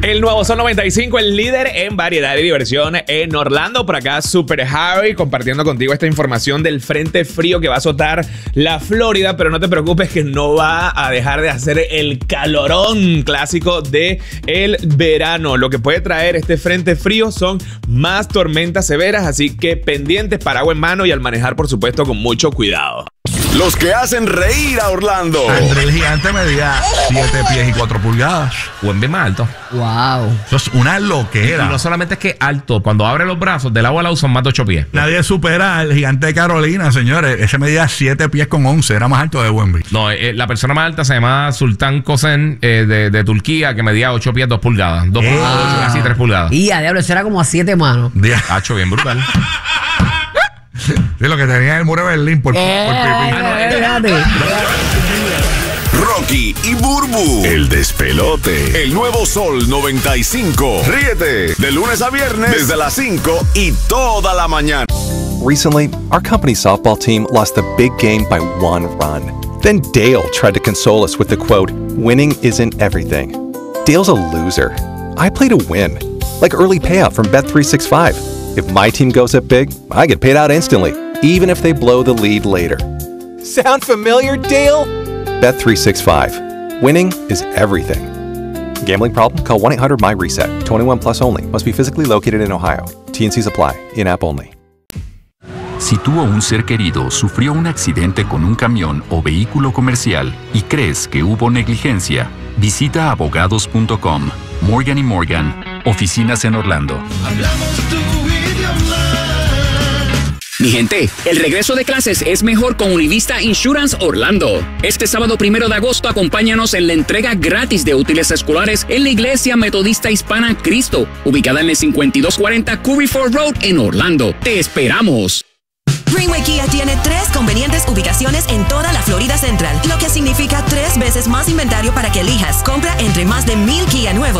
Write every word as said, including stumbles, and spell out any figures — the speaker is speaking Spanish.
El nuevo Sol noventa y cinco, el líder en variedad y diversión en Orlando. Por acá, Super Harry, compartiendo contigo esta información del frente frío que va a azotar la Florida. Pero no te preocupes que no va a dejar de hacer el calorón clásico de el verano. Lo que puede traer este frente frío son más tormentas severas, así que pendientes, paraguas en mano y al manejar, por supuesto, con mucho cuidado. Los que hacen reír a Orlando. André el Gigante medía siete pies y cuatro pulgadas. O en vez más alto. Wow. Eso es una loquera. Y no solamente es que alto, cuando abre los brazos, del agua al lado son más de ocho pies. Nadie supera al Gigante de Carolina, señores. Ese medía siete pies con once. Era más alto de Wembley. No, eh, la persona más alta se llama Sultán Kosen eh, de, de Turquía, que medía ocho pies, dos pulgadas. dos punto ocho, Ah. casi tres pulgadas. Y a diablo, eso era como a siete manos. Día- Hacho, bien brutal. Sí, lo que tenía en el muro de Berlín por, por Eh, pipí. fíjate. Rocky y Burbu. El despelote. El nuevo Sol noventa y cinco. Ríete de lunes a viernes desde las cinco y toda la mañana. Recently, our company's softball team lost the big game by one run. Then Dale tried to console us with the quote, "Winning isn't everything." Dale's a loser. I play to win. Like early payout from Bet three sixty-five. If my team goes up big, I get paid out instantly, even if they blow the lead later. Sound familiar, Dale? Bet three sixty-five. Winning is everything. Gambling problem? Call one eight hundred M Y reset. twenty-one plus only. Must be physically located in Ohio. T and Cs apply. In-app only. Si tú o un ser querido sufrió un accidente con un camión o vehículo comercial y crees que hubo negligencia, visita abogados punto com. Morgan y Morgan, oficinas en Orlando. Mi gente, el regreso de clases es mejor con Univista Insurance Orlando. Este sábado primero de agosto, acompáñanos en la entrega gratis de útiles escolares en la Iglesia Metodista Hispana Cristo, ubicada en el cincuenta y dos cuarenta Curry Ford Road en Orlando. ¡Te esperamos! Greenway Kia tiene tres convenientes ubicaciones en toda la Florida Central, lo que significa tres veces más inventario para que elijas. Compra entre más de mil Kia nuevos